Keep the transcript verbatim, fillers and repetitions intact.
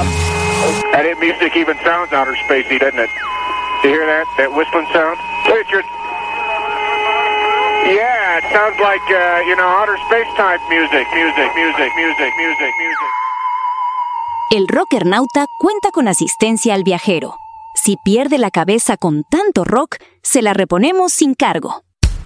That music even sounds outer spacey, doesn't it? You hear that? That whistling sound? Look at your... Yeah, it sounds like, uh, you know, outer space type music, music, music, music, music, music. El rockernauta cuenta con asistencia al viajero. Si pierde la cabeza con tanto rock, se la reponemos sin cargo.